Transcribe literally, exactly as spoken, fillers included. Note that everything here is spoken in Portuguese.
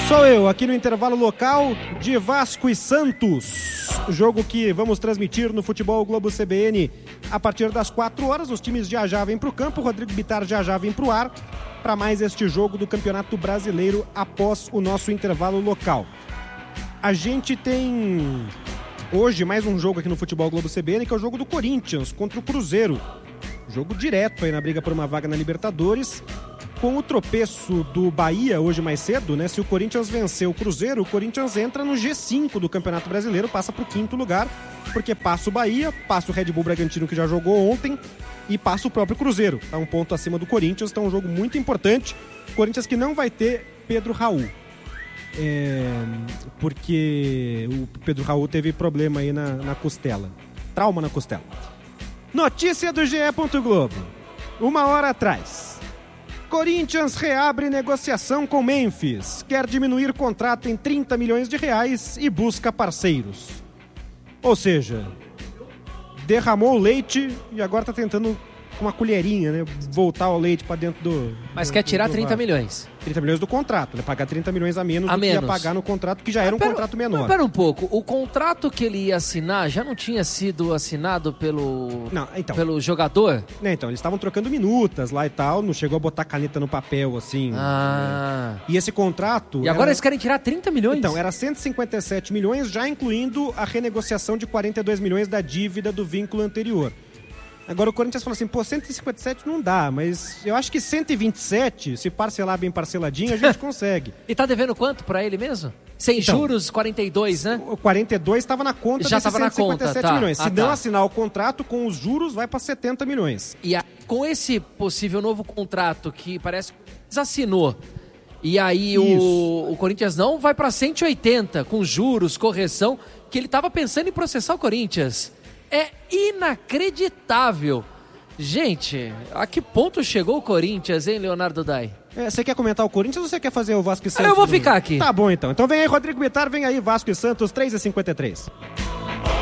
Sou eu, aqui no intervalo local de Vasco e Santos. Jogo que vamos transmitir no Futebol Globo C B N a partir das quatro horas. Os times já já vêm para o campo, Rodrigo Bittar já já vem para o ar para mais este jogo do Campeonato Brasileiro após o nosso intervalo local. A gente tem hoje mais um jogo aqui no Futebol Globo C B N, que é o jogo do Corinthians contra o Cruzeiro. Jogo direto aí na briga por uma vaga na Libertadores. Com o tropeço do Bahia hoje mais cedo, né? Se o Corinthians vencer o Cruzeiro, o Corinthians entra no G cinco do Campeonato Brasileiro, passa para o quinto lugar, porque passa o Bahia, passa o Red Bull Bragantino, que já jogou ontem, e passa o próprio Cruzeiro. Está um ponto acima do Corinthians, então é um jogo muito importante. Corinthians que não vai ter Pedro Raul. É, porque o Pedro Raul teve problema aí na, na costela. Trauma na costela. Notícia do G E. Globo. Uma hora atrás. Corinthians reabre negociação com Memphis. Quer diminuir contrato em trinta milhões de reais e busca parceiros. Ou seja, derramou o leite e agora está tentando com uma colherinha, né? Voltar o leite para dentro do... Mas do, quer tirar do trinta milhões. trinta milhões do contrato, né? Pagar trinta milhões a menos a do menos. que ia pagar no contrato, que já era um pera, contrato menor. Mas pera um pouco, o contrato que ele ia assinar já não tinha sido assinado pelo, não, então, pelo jogador? Né, então, eles estavam trocando minutas lá e tal, não chegou a botar caneta no papel, assim. Ah. Né? E esse contrato... E agora era... eles querem tirar trinta milhões? Então, era cento e cinquenta e sete milhões, já incluindo a renegociação de quarenta e dois milhões da dívida do vínculo anterior. Agora o Corinthians falou assim, pô, cento e cinquenta e sete não dá, mas eu acho que cento e vinte e sete, se parcelar bem parceladinho, a gente consegue. E tá devendo quanto pra ele mesmo? Sem então, juros, quarenta e dois, né? O quarenta e dois estava na conta já desses tava cento e cinquenta e sete na conta, milhões. tá. Se ah, não tá. assinar o contrato, com os juros, vai para setenta milhões. E a, com esse possível novo contrato que parece que desassinou, e aí o, o Corinthians não vai para cento e oitenta, com juros, correção, que ele tava pensando em processar o Corinthians. É inacreditável. Gente, a que ponto chegou o Corinthians, hein, Leonardo Dai? É, você quer comentar o Corinthians ou você quer fazer o Vasco e Santos? Eu vou ficar aqui. Tá bom, então. Então vem aí, Rodrigo Bittar, vem aí, Vasco e Santos, três e cinquenta e três.